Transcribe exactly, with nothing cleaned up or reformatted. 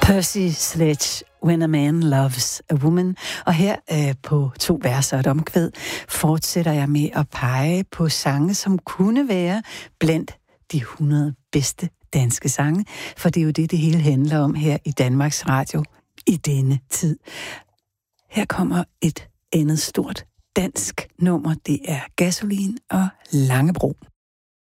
Percy Sledge, When a Man Loves a Woman. Og her øh, på to vers og et omkvæd fortsætter jeg med at pege på sange, som kunne være blandt de hundrede bedste danske sange, for det er jo det, det hele handler om her i Danmarks Radio i denne tid. Her kommer et andet stort dansk nummer, det er Gasolin og Langebro.